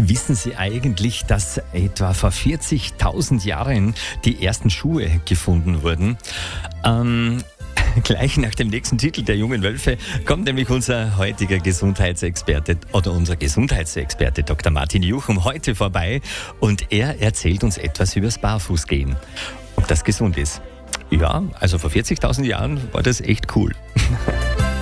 Wissen Sie eigentlich, dass etwa vor 40.000 Jahren die ersten Schuhe gefunden wurden? Gleich nach dem nächsten Titel der Jungen Wölfe kommt nämlich unser heutiger Gesundheitsexperte oder unser Gesundheitsexperte Dr. Martin Juchum heute vorbei und er erzählt uns etwas übers Barfußgehen. Ob das gesund ist? Ja, also vor 40.000 Jahren war das echt cool.